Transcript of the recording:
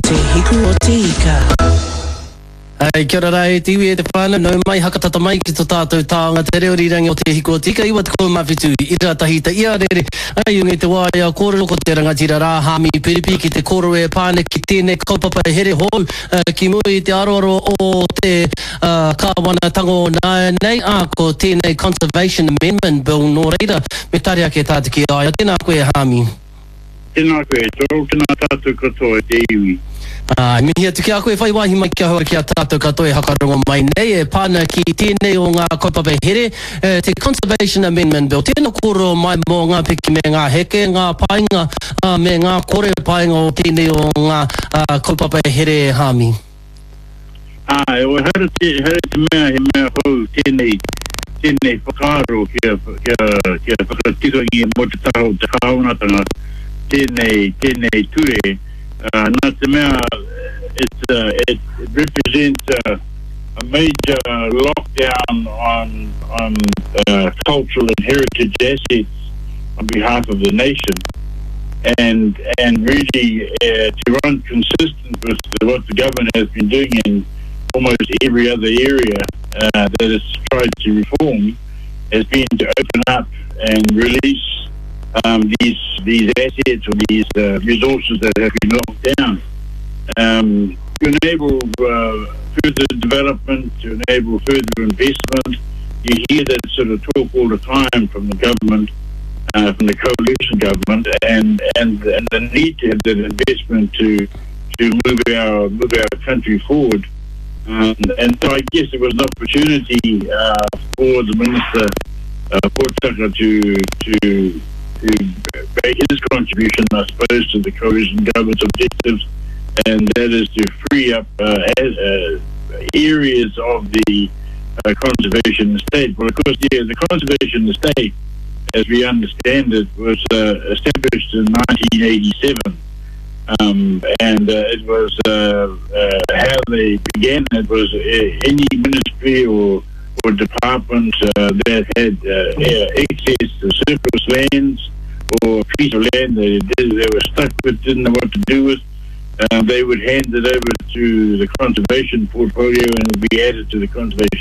Te hiku o te ika. Kia ora rai, tiwi e te whāna, nau mai hakatata mai ki tō tātou tāonga te reo rirangi o te hiko o tika, iwa te kou mawhitu, ira tahita, ia rere, ai unge te wāia, kōrero ko te rangatira rā, hāmi piripi ki te kōrero e pāne ki tēnei kaupapa here hou, ki mui te aroaro o te kāwana tango nei, ko tēnei Conservation Amendment Bill nō reira, me tare ake tātu ki aia, tēnā koe hāmi. Tēnā koe, tō tēnā tātou katoa te iwi. Mihia tuki a koe whai wahi mai kia hoa ki a tātou katoe hakarongo mai nei e pāna ki tēnei o ngā kaupapa here te Conservation Amendment Bill. Tēnā koro mai mō ngā piki me ngā heke, ngā painga me ngā kore painga o tēnei o ngā kaupapa here hāmi. O hara te mea he mea hou tēnei whakaaro kia whakatirangi mo te taho te kaunatanga tēnei ture. Nā te mea, it represents a major lockdown on cultural and heritage assets on behalf of the nation, and really to run consistent with what the government has been doing in almost every other area that it's tried to reform, has been to open up and release these assets or these resources that have been locked down, to enable further development, to enable further investment. You hear that sort of talk all the time from the government, from the coalition government, and the need to have that investment to move our country forward. And so I guess it was an opportunity for the Minister Portaka to make his contribution, I suppose, to the coalition government's objectives, and that is to free up areas of the conservation estate. Well, of course, the conservation estate, as we understand it, was established in 1987, and it was how they began. It was any ministry or department that had excess surplus lands or a piece of land that they were stuck with, didn't know what to do with, they would hand it over to the conservation portfolio and it would be added to the conservation